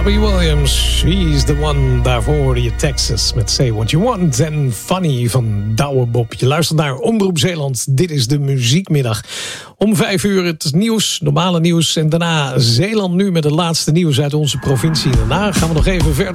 Robbie Williams, she's the one. Daarvoor je Texas met Say What You Want. En Funny van Douwe Bob. Je luistert naar Omroep Zeeland. Dit is de Muziekmiddag. Om 5 uur het nieuws, normale nieuws. En daarna Zeeland nu met het laatste nieuws uit onze provincie. Daarna gaan we nog even verder.